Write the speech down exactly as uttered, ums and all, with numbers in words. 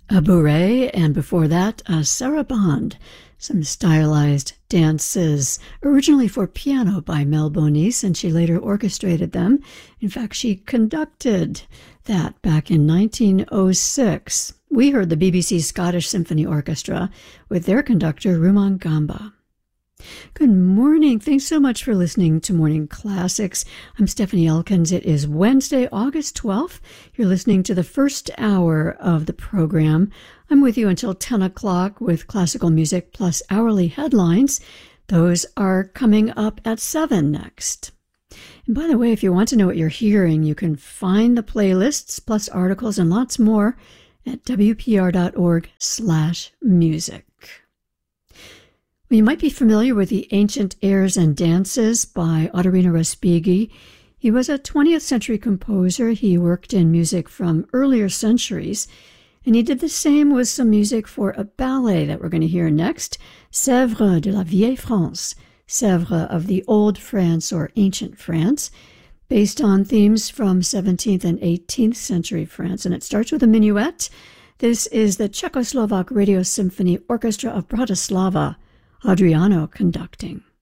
a bourrée, and before that, a sarabande, some stylized dances, originally for piano by Mel Bonis, and she later orchestrated them. In fact, she conducted that back in nineteen oh six. We heard the B B C Scottish Symphony Orchestra with their conductor, Rumaan Gamba. Good morning. Thanks so much for listening to Morning Classics. I'm Stephanie Elkins. It is Wednesday, August twelfth. You're listening to the first hour of the program. I'm with you until ten o'clock with classical music plus hourly headlines. Those are coming up at seven next. And by the way, if you want to know what you're hearing, you can find the playlists plus articles and lots more at w p r dot org slash music. Well, you might be familiar with the Ancient Airs and Dances by Ottorino Respighi. He was a twentieth century composer. He worked in music from earlier centuries, and he did the same with some music for a ballet that we're going to hear next, Sèvres de la Vieille France, Sèvres of the Old France or Ancient France, based on themes from seventeenth and eighteenth century France. And it starts with a minuet. This is the Czechoslovak Radio Symphony Orchestra of Bratislava, Adriano conducting.